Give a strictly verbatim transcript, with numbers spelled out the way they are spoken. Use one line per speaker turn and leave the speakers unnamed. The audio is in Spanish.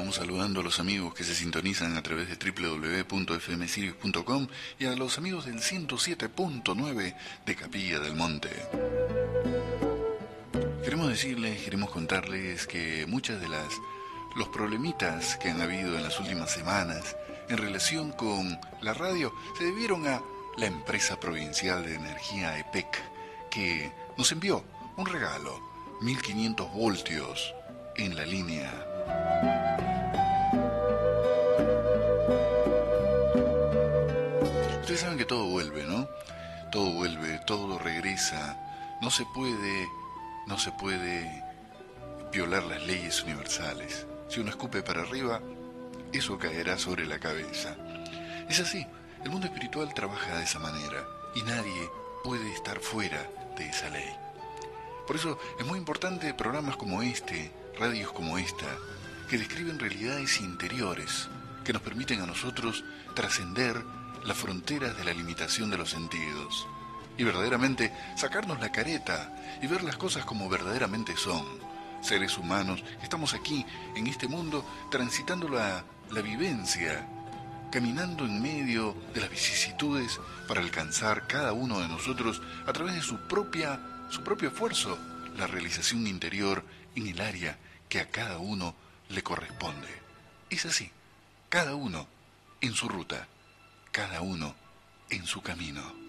vamos saludando a los amigos que se sintonizan a través de doble u doble u doble u punto f m sirius punto com y a los amigos del ciento siete punto nueve de Capilla del Monte. Queremos decirles, queremos contarles que muchas de las los problemitas que han habido en las últimas semanas en relación con la radio se debieron a la empresa provincial de energía E P E C, que nos envió un regalo, mil quinientos voltios en la línea. Ustedes saben que todo vuelve, ¿no? Todo vuelve, todo regresa. No se puede, no se puede violar las leyes universales. Si uno escupe para arriba, eso caerá sobre la cabeza. Es así, el mundo espiritual trabaja de esa manera y nadie puede estar fuera de esa ley. Por eso es muy importante programas como este, radios como esta, que describen realidades interiores, que nos permiten a nosotros trascender las fronteras de la limitación de los sentidos y verdaderamente sacarnos la careta y ver las cosas como verdaderamente son. Seres humanos, estamos aquí en este mundo transitando la, la vivencia, caminando en medio de las vicisitudes para alcanzar cada uno de nosotros a través de su propia, su propio esfuerzo, la realización interior en el área que a cada uno le corresponde. Es así, cada uno en su ruta, cada uno en su camino.